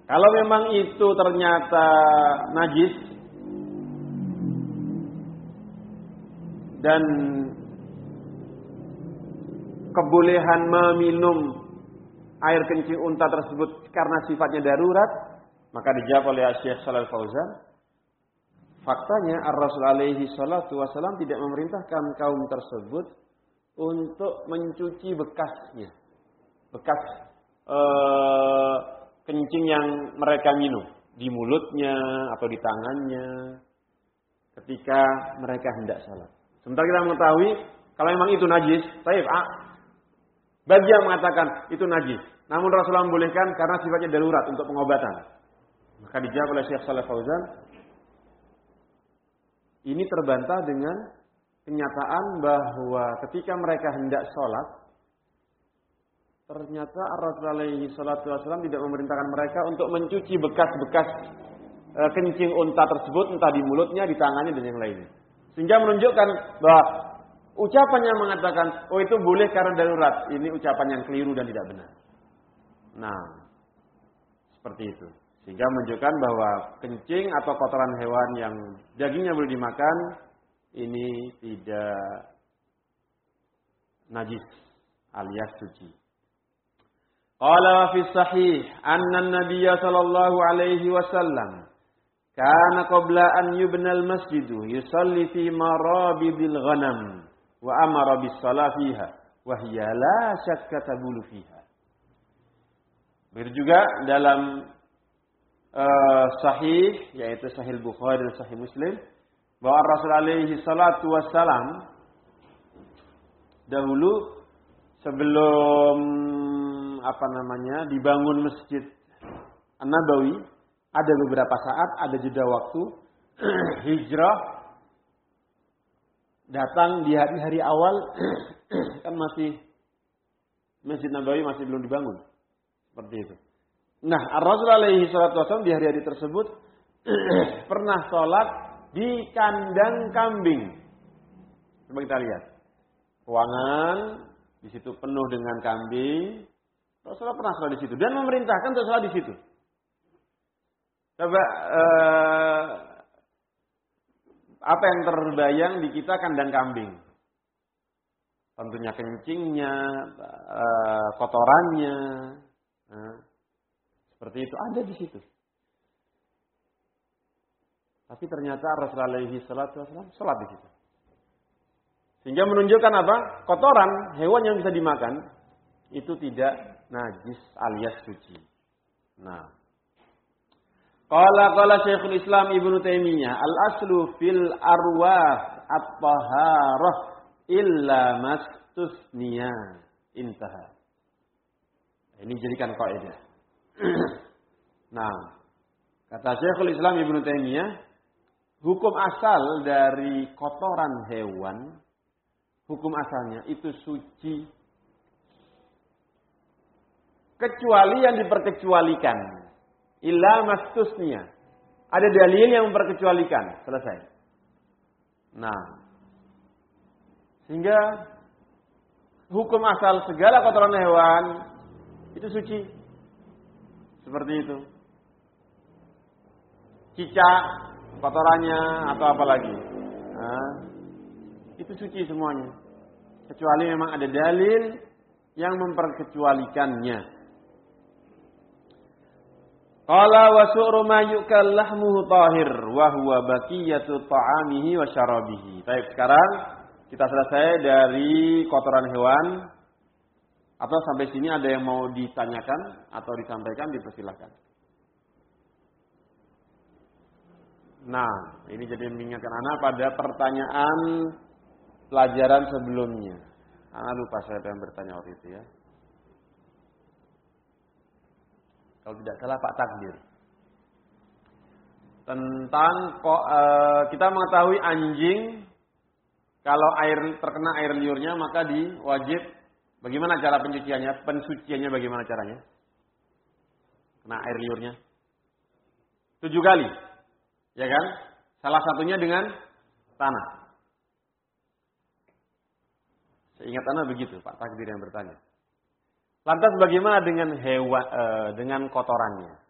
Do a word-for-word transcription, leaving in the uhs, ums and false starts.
Kalau memang itu ternyata najis dan kebolehan meminum air kencing unta tersebut karena sifatnya darurat, maka dijawab oleh Syekh Shalal Fauzan, faktanya Ar-Rasul alaihi salatu wasallam tidak memerintahkan kaum tersebut untuk mencuci bekasnya, bekas ee, kencing yang mereka minum di mulutnya atau di tangannya ketika mereka hendak salat. Sementara kita mengetahui kalau memang itu najis, baik, ah, bagi yang mengatakan itu najis, namun Rasulullah membolehkan karena sifatnya darurat untuk pengobatan. Maka dijawab oleh Syekh Shalal Fauzan, ini terbantah dengan kenyataan bahwa ketika mereka hendak sholat, ternyata Rasulullah alaihi salatu wasallam tidak memerintahkan mereka untuk mencuci bekas-bekas e, kencing unta tersebut, entah di mulutnya, di tangannya, dan yang lainnya. Sehingga menunjukkan bahwa ucapan yang mengatakan, oh itu boleh karena darurat, ini ucapan yang keliru dan tidak benar. Nah, seperti itu. Sehingga menunjukkan bahwa kencing atau kotoran hewan yang dagingnya boleh dimakan, ini tidak najis alias suci. Qala fi sahih anna an-nabiy sallallahu alaihi wasallam kana qabla an yubna al-masjidu yusalli fi marabidil ghanam wa amara bis shalah fiha wa hiya la syakka tabulu fiha. Begitu juga dalam uh, sahih, yaitu Sahih Bukhari dan Sahih Muslim, bahwa Rasul alaihi salatu wassalam dahulu sebelum apa namanya dibangun Masjid An-Nabawi, ada beberapa saat, ada jeda waktu hijrah, datang di hari-hari awal kan masih Masjid Nabawi masih belum dibangun, seperti itu. Nah, Rasul alaihi salatu wasallam di hari-hari tersebut pernah sholat di kandang kambing. Coba kita lihat, ruangan di situ penuh dengan kambing. Rasulullah pernah sholat di situ dan memerintahkan untuk sholat di situ. Coba eh, apa yang terbayang di kita kandang kambing? Tentunya kencingnya, eh, kotorannya, eh, seperti itu ada di situ. Tapi ternyata Rasulullah alaihi salatu wasallam sholat di situ. Sehingga menunjukkan apa? Kotoran hewan yang bisa dimakan itu tidak najis alias suci. Nah, qala qala Syekhul Islam Ibnu Taimiyah, al-aslu fil arwah at-taharah illa mastusniya. Intaha. Ini jadikan kaidah. Nah, kata Syekhul Islam Ibnu Taimiyah, hukum asal dari kotoran hewan, hukum asalnya itu suci, kecuali yang diperkecualikan. Illa mastusnya. Ada dalil yang memperkecualikan. Selesai. Nah, sehingga hukum asal segala kotoran hewan itu suci. Seperti itu. Cicak, kotorannya atau apa lagi. Nah, itu suci semuanya. Kecuali memang ada dalil yang memperkecualikannya. Qala wa su'ru ma yukal lahmuhu tahir wa huwa baqiyatu ta'amihi wa syarabihi. Baik, sekarang kita selesai dari kotoran hewan. Atau sampai sini ada yang mau ditanyakan atau disampaikan, dipersilahkan. Nah, ini jadi mengingatkan anak pada pertanyaan pelajaran sebelumnya. Anak lupa saya yang bertanya waktu itu ya. Kalau tidak salah Pak Takdir. Tentang kok e, kita mengetahui anjing kalau air terkena air liurnya maka diwajib, bagaimana cara pencuciannya, pensuciannya bagaimana caranya? Kena air liurnya tujuh kali, ya kan? Salah satunya dengan tanah. Seingat anak begitu, Pak Takdir yang bertanya. Lantas bagaimana dengan hewan, e, dengan kotorannya?